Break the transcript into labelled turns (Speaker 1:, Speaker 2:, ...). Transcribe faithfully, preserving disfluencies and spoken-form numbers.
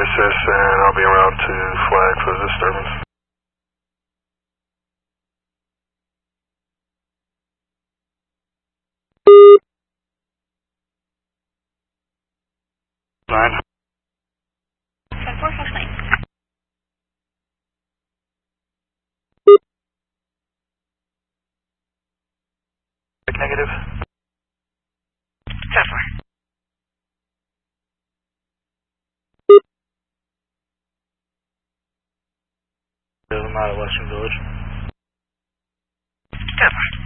Speaker 1: assist, and I'll be around to flag for the disturbance. Nine.
Speaker 2: ten four Fox nine.
Speaker 1: Negative.
Speaker 2: ten four.
Speaker 1: I'm out of Western Village.
Speaker 2: ten four.